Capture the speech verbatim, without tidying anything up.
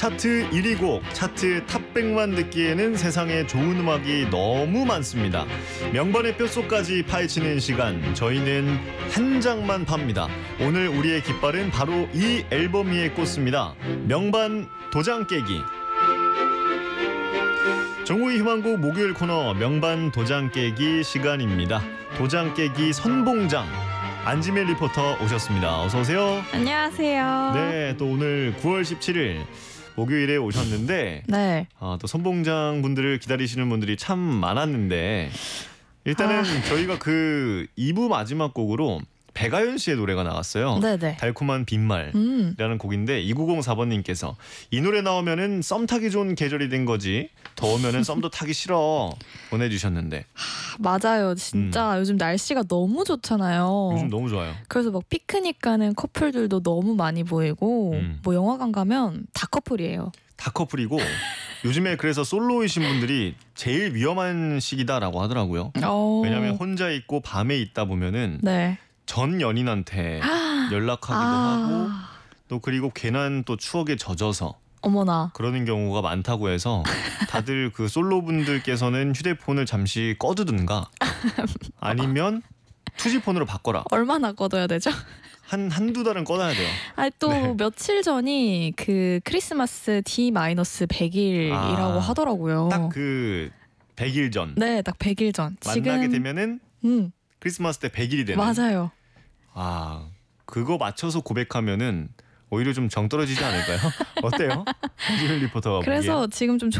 차트 일 위 곡, 차트 탑백만 듣기에는 세상에 좋은 음악이 너무 많습니다. 명반의 뼛속까지 파헤치는 시간, 저희는 한 장만 팝니다. 오늘 우리의 깃발은 바로 이 앨범 위에 꽂습니다. 명반 도장 깨기. 정우의 희망곡 목요일 코너 명반 도장 깨기 시간입니다. 도장 깨기 선봉장 안지멜 리포터 오셨습니다. 어서 오세요. 안녕하세요. 네, 또 오늘 구월 십칠일 목요일에 오셨는데 네. 아, 또 선봉장 분들을 기다리시는 분들이 참 많았는데 일단은 아. 저희가 그 이 부 마지막 곡으로 백아연 씨의 노래가 나왔어요. 네네. 달콤한 빈말이라는 음. 곡인데 이구공사 번님께서 이 노래 나오면은 썸 타기 좋은 계절이 된 거지, 더우면은 썸도 타기 싫어 보내주셨는데 맞아요. 진짜 요즘 날씨가 너무 좋잖아요. 요즘 너무 좋아요. 그래서 막 피크닉 가는 커플들도 너무 많이 보이고 음. 뭐 영화관 가면 다 커플이에요. 다 커플이고 요즘에 그래서 솔로이신 분들이 제일 위험한 시기다라고 하더라고요. 어. 왜냐하면 혼자 있고 밤에 있다 보면은 네. 전 연인한테 연락하기도 아. 하고 또 그리고 괜한 또 추억에 젖어서 어머나. 그러는 경우가 많다고 해서 다들 그 솔로분들께서는 휴대폰을 잠시 꺼두든가 아니면 투지폰으로 바꿔라. 얼마나 꺼둬야 되죠? 한 한두 달은 꺼놔야 돼요. 아니 또 네. 며칠 전이 그 크리스마스 디 백 일이라고 아, 하더라고요. 딱 그 백 일 전 네, 딱 백 일 전. 만나게 지금 되면은 음, 크리스마스 때 백 일이 되는. 맞아요. 아, 그거 맞춰서 고백하면은 오히려 좀 정 떨어지지 않을까요? 어때요? 한지민 리포터가 그래서 보기엔. 지금 좀